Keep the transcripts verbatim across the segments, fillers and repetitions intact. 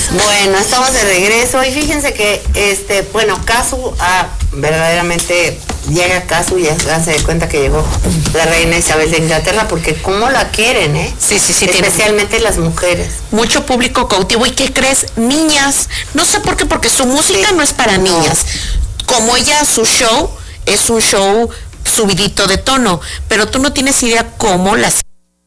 Bueno, estamos de regreso y fíjense que, este, bueno, Casu, ah, verdaderamente llega Casu y ya se da cuenta que llegó la reina Isabel de Inglaterra, porque cómo la quieren, ¿eh? Sí, sí, sí. Especialmente tiene las mujeres. Mucho público cautivo. ¿Y qué crees? Niñas. No sé por qué, porque su música sí. no es para niñas. No. Como ella, su show es un show subidito de tono, pero tú no tienes idea cómo las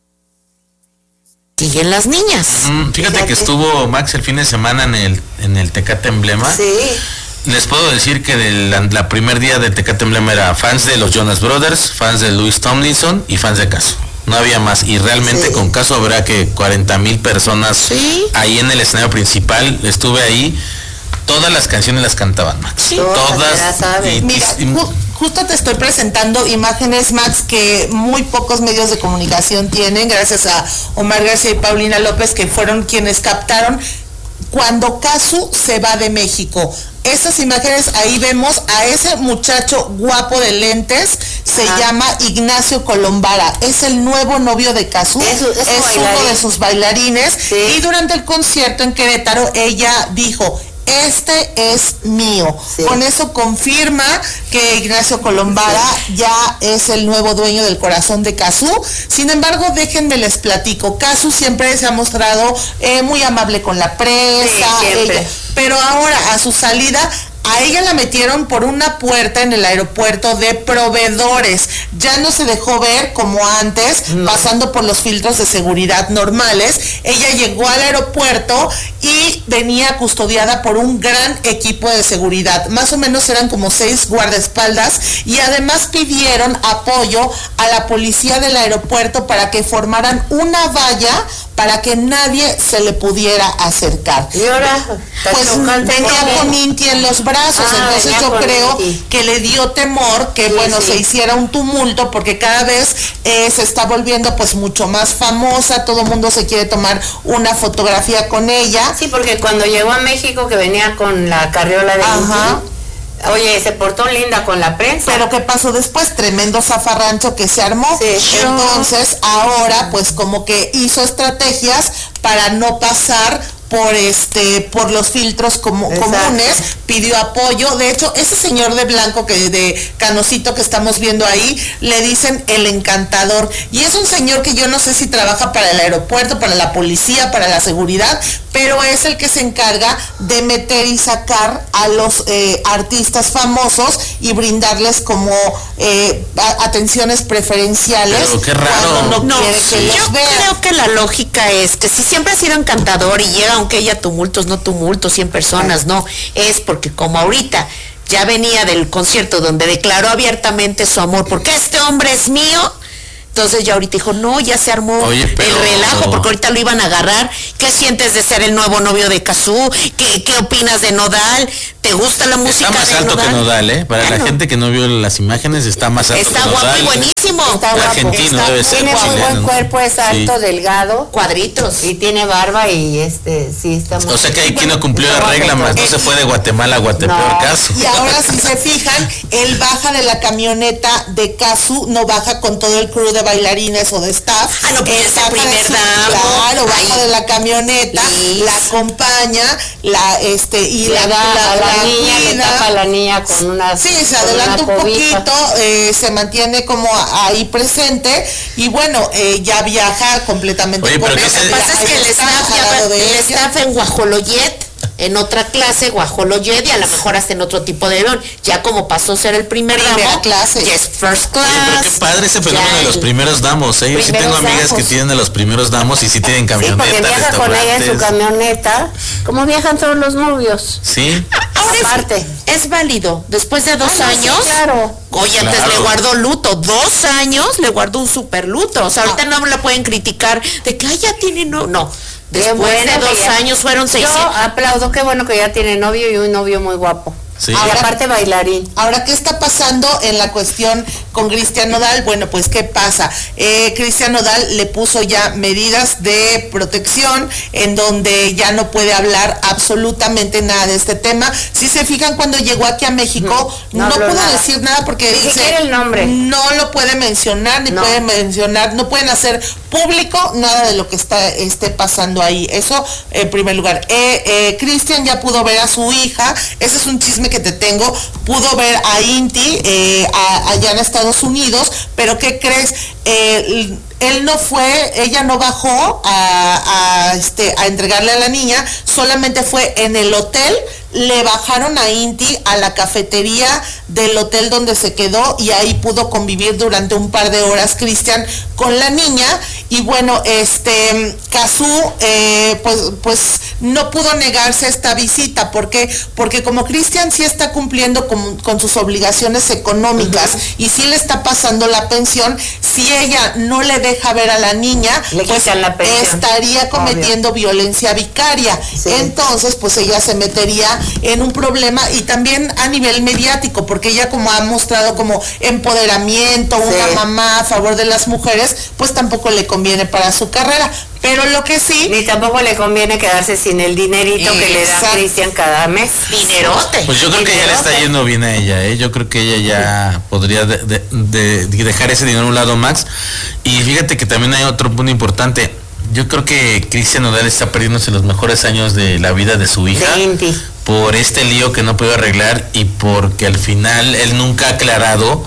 siguen las niñas. Mm, fíjate, fíjate que estuvo Max el fin de semana en el en el Tecate Emblema. Sí. Les puedo decir que del la, la primer día del Tecate Emblema era fans de los Jonas Brothers, fans de Louis Tomlinson y fans de Casu. No había más. Y realmente sí. con Casu habrá que cuarenta mil personas ¿Sí? ahí en el escenario principal. Estuve ahí. Todas las canciones las cantaban Max. Sí. Todas. Todas. Y, Mira, y, ju justo te estoy presentando imágenes, Max, que muy pocos medios de comunicación tienen, gracias a Omar García y Paulina López, que fueron quienes captaron cuando Casu se va de México. Esas imágenes, ahí vemos a ese muchacho guapo de lentes, se ah. llama Ignacio Colombara, es el nuevo novio de Casu, es, es, es uno de sus bailarines, sí. y durante el concierto en Querétaro ella dijo: este es mío. Sí. Con eso confirma que Ignacio Colombara sí. ya es el nuevo dueño del corazón de Casu. Sin embargo, déjenme les platico. Casu siempre se ha mostrado eh, muy amable con la prensa, sí, ella, pero ahora a su salida a ella la metieron por una puerta en el aeropuerto de proveedores. Ya no se dejó ver como antes, no. pasando por los filtros de seguridad normales. Ella llegó al aeropuerto y venía custodiada por un gran equipo de seguridad. Más o menos eran como seis guardaespaldas, y además pidieron apoyo a la policía del aeropuerto para que formaran una valla para que nadie se le pudiera acercar. Y ahora, pues venía con Inti en los brazos, ah, entonces yo creo Inti. que le dio temor que, sí, bueno, sí. se hiciera un tumulto, porque cada vez eh, se está volviendo pues mucho más famosa, todo el mundo se quiere tomar una fotografía con ella. Sí, porque cuando llegó a México, que venía con la carriola de Inti, oye, se portó linda con la prensa. Pero ¿qué pasó después? Tremendo zafarrancho que se armó. Sí, entonces, ahora, pues como que hizo estrategias para no pasar por este por los filtros como, comunes, pidió apoyo. De hecho, ese señor de blanco, que de canosito que estamos viendo ahí, le dicen el encantador, y es un señor que yo no sé si trabaja para el aeropuerto, para la policía, para la seguridad, pero es el que se encarga de meter y sacar a los eh, artistas famosos y brindarles como eh, a, atenciones preferenciales. Pero qué raro. No no, sí. Yo vean. creo que la lógica es que si siempre ha sido encantador y llega, aunque haya tumultos, no tumultos, cien personas, no, es porque como ahorita ya venía del concierto donde declaró abiertamente su amor, porque este hombre es mío. Entonces ya ahorita dijo, no, ya se armó Oye, pero... el relajo, porque ahorita lo iban a agarrar. ¿Qué sientes de ser el nuevo novio de Casu? ¿Qué, qué opinas de Nodal? ¿Te gusta la música de Nodal? Está más alto Nodal? que Nodal, ¿eh? Para claro. la gente que no vio las imágenes, está más alto está que Nodal. Nodal. Está guapo y buenísimo. Está guapo. Argentino está, debe ser. Tiene muy buen ¿no? cuerpo, es alto, sí. delgado. Cuadritos. Y tiene barba y este, sí, está muy... O sea que ahí quien no cumplió la regla, más no se fue de Guatemala a Guatepeor, no. Casu. Y ahora si se fijan, él baja de la camioneta de Casu, no baja con todo el crew de bailarines o de staff. Ah, no, pues es el primer damo. Claro, baja de la camioneta, sí. la acompaña, la este y le la, da la, a la, la niña, cuida. le tapa a la niña con una Sí, se adelanta un poquito, eh, se mantiene como ahí presente, y bueno, eh, ya viaja completamente. Oye, con pero él. Lo que pasa es que el staff, ya, el staff en Guajoloyet, en otra clase, Guajoloyet, y a lo mejor hasta en otro tipo de avión. Ya como pasó a ser el primer Primera damo, clase. ya es first class. Oye, pero qué padre ese fenómeno de los primeros damos, ¿eh? Yo sí tengo amigas damos. que tienen de los primeros damos y sí tienen camioneta, sí, porque viaja con ella en su camioneta, como viajan todos los novios. Sí. Ahora Aparte. Es, es válido, después de dos ah, años. Sí, claro. Oye, antes claro. le guardó luto, dos años le guardó un super luto. O sea, ahorita no, no la pueden criticar de que ay, ya tiene no, no. Después bueno de dos ya, años fueron seis. Yo aplaudo, qué bueno que ya tiene novio y un novio muy guapo. Sí. Y aparte bailarín. Ahora, ¿qué está pasando en la cuestión con Cristian Nodal? Bueno, pues, ¿qué pasa? Eh, Cristian Nodal le puso ya medidas de protección en donde ya no puede hablar absolutamente nada de este tema. Si se fijan, cuando llegó aquí a México, no, no pudo nada. decir nada porque ni siquiera el nombre. No lo puede mencionar, ni no. puede mencionar, no pueden hacer público nada de lo que está esté pasando ahí. Eso en primer lugar. Eh, eh, Cristian ya pudo ver a su hija, ese es un chisme que te tengo, pudo ver a Inti eh, a, allá en Estados Unidos, pero ¿qué crees? Eh, él no fue, ella no bajó a, a, este, a entregarle a la niña, solamente fue en el hotel, le bajaron a Inti a la cafetería del hotel donde se quedó y ahí pudo convivir durante un par de horas Cristian con la niña. Y bueno, este Cazzu eh, pues, pues no pudo negarse esta visita. ¿Por qué? Porque como Cristian sí está cumpliendo con, con sus obligaciones económicas uh-huh. y sí le está pasando la pensión, si ella no le deja ver a la niña, le pues la estaría cometiendo Obvio. violencia vicaria. Sí. Entonces, pues ella se metería en un problema y también a nivel mediático, porque ella como ha mostrado como empoderamiento, sí. una mamá a favor de las mujeres, pues tampoco le conviene para su carrera. Pero lo que sí... Ni tampoco le conviene quedarse sin el dinerito Exacto. que le da Cristian cada mes. Dinerote. Pues yo creo Dinerote. que ya le está yendo bien a ella, ¿eh? Yo creo que ella ya podría de, de, de dejar ese dinero a un lado, Max. Y fíjate que también hay otro punto importante. Yo creo que Cristian Nodal está perdiéndose los mejores años de la vida de su hija. De Inti. Por este lío que no pudo arreglar y porque al final él nunca ha aclarado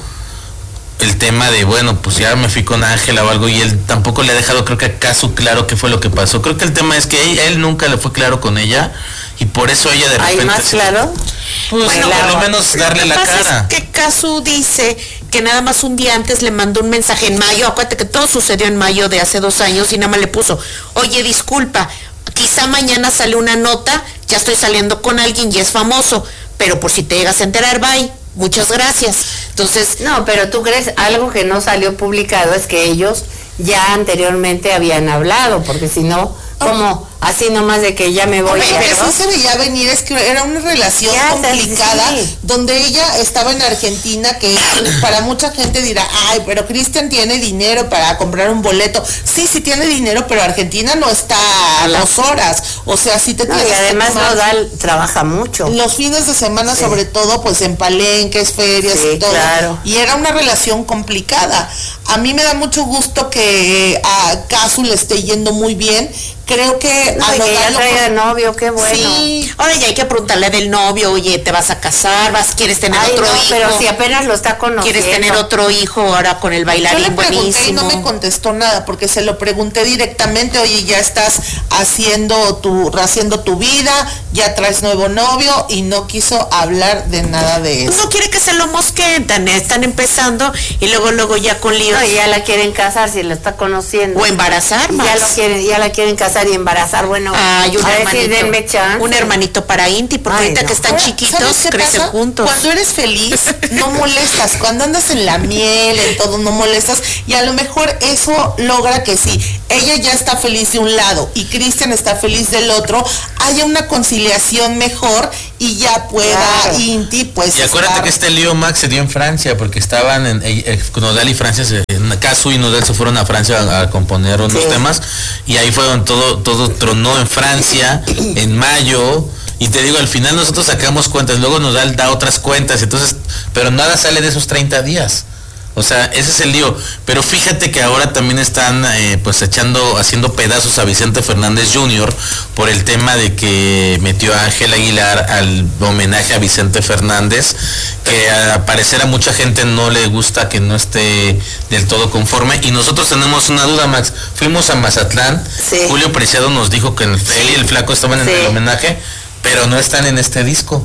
el tema de, bueno, pues ya me fui con Ángela o algo y él tampoco le ha dejado, creo que acaso claro qué fue lo que pasó. Creo que el tema es que él, él nunca le fue claro con ella y por eso ella de repente... ¿Hay más se, claro? Pues bueno, por lo menos darle lo que la pasa cara. Es que Cazzu dice que nada más un día antes le mandó un mensaje en mayo, acuérdate que todo sucedió en mayo de hace dos años y nada más le puso, oye, disculpa, quizá mañana sale una nota, ya estoy saliendo con alguien y es famoso, pero por si te llegas a enterar, bye. Muchas gracias. Entonces, no, pero tú crees algo que no salió publicado es que ellos ya anteriormente habían hablado, porque si no, como así nomás de que ya me voy. Lo que sí se veía venir es que era una relación ya, complicada, sí. donde ella estaba en Argentina, que para mucha gente dirá, ay, pero Cristian tiene dinero para comprar un boleto. Sí, sí tiene dinero, pero Argentina no está a dos horas. O sea, sí te no, tienes y además Nodal trabaja mucho. Los fines de semana, sí. sobre todo, pues en palenques, ferias sí, y todo. Claro. Y era una relación complicada. A mí me da mucho gusto que a Cazzu le esté yendo muy bien. Creo que no, a que ya trae de novio, qué bueno. Sí. Ahora ya hay que preguntarle del novio, oye, ¿te vas a casar? ¿Vas, quieres tener Ay, otro no, hijo? Pero si apenas lo está conociendo. ¿Quieres tener otro hijo ahora con el bailarín? Yo le pregunté buenísimo? Y no me contestó nada, porque se lo pregunté directamente, oye, ya estás haciendo tu, haciendo tu vida, ya traes nuevo novio, y no quiso hablar de nada de eso. No quiere que se lo mosquen, están empezando, y luego, luego ya con líos. No, y ya la quieren casar si la está conociendo. O embarazar más. Ya lo quieren, ya la quieren casar y embarazar. Bueno, Ay, un, hermanito, chance. un hermanito para Inti, porque Ay, ahorita no. que están chiquitos crecen pasa? juntos. Cuando eres feliz, no molestas. Cuando andas en la miel, en todo, no molestas. Y a lo mejor eso logra que sí, ella ya está feliz de un lado y Cristian está feliz del otro, haya una conciliación mejor y ya pueda claro. Inti, pues. Y acuérdate estar... que este lío, Max, se dio en Francia, porque estaban en eh, Nodal y Francia, se, Cazzu y Nodal se fueron a Francia a, a componer unos sí. temas, y ahí fue donde todo, todo tronó en Francia, en mayo. Y te digo, al final nosotros sacamos cuentas, luego Nodal da otras cuentas, entonces, pero nada sale de esos treinta días. O sea, ese es el lío. Pero fíjate que ahora también están eh, pues echando, haciendo pedazos a Vicente Fernández junior por el tema de que metió a Ángel Aguilar al homenaje a Vicente Fernández, que a parecer a mucha gente no le gusta, que no esté del todo conforme. Y nosotros tenemos una duda, Max. Fuimos a Mazatlán, sí. Julio Preciado nos dijo que él y el Flaco estaban en sí. el homenaje, pero no están en este disco.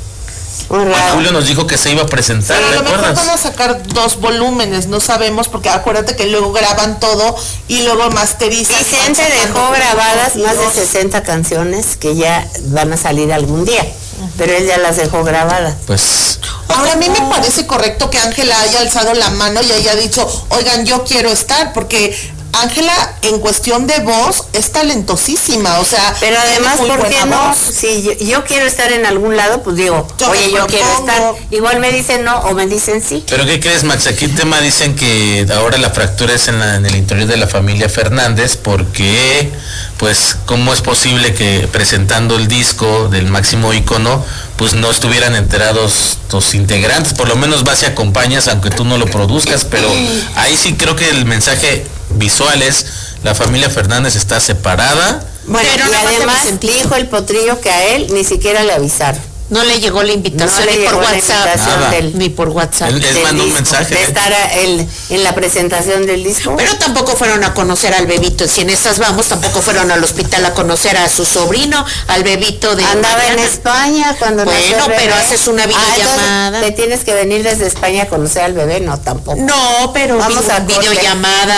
Bueno, Julio nos dijo que se iba a presentar. Sí, a lo mejor van a sacar dos volúmenes, no sabemos, porque acuérdate que luego graban todo y luego masterizan. Vicente dejó grabadas más de sesenta canciones que ya van a salir algún día, uh-huh. pero él ya las dejó grabadas. Pues ahora a mí me parece correcto que Ángela haya alzado la mano y haya dicho, oigan, yo quiero estar, porque Ángela, en cuestión de voz, es talentosísima, o sea... Pero además, ¿por qué no? Si yo, yo quiero estar en algún lado, pues digo, yo oye, yo quiero estar. Igual me dicen no o me dicen sí. ¿Pero qué crees, Max? Aquí el tema dicen que ahora la fractura es en, la, en el interior de la familia Fernández, porque, pues, ¿cómo es posible que presentando el disco del máximo ícono, pues no estuvieran enterados tus integrantes? Por lo menos vas y acompañas, aunque tú no lo produzcas, pero ahí sí creo que el mensaje visual es, la familia Fernández está separada. Bueno, pero y además dijo el Potrillo que a él ni siquiera le avisaron. No le llegó la invitación no ni por WhatsApp. Del, ni por WhatsApp. Él, él mandó un mensaje. De estar el, en la presentación del disco. Pero tampoco fueron a conocer al bebito. Si en esas vamos, tampoco fueron al hospital a conocer a su sobrino, al bebito de Andaba Mariana. en España cuando Bueno, nació el pero bebé. haces una videollamada. Ah, te tienes que venir desde España a conocer al bebé, no, tampoco. No, pero vamos vi- a videollamada.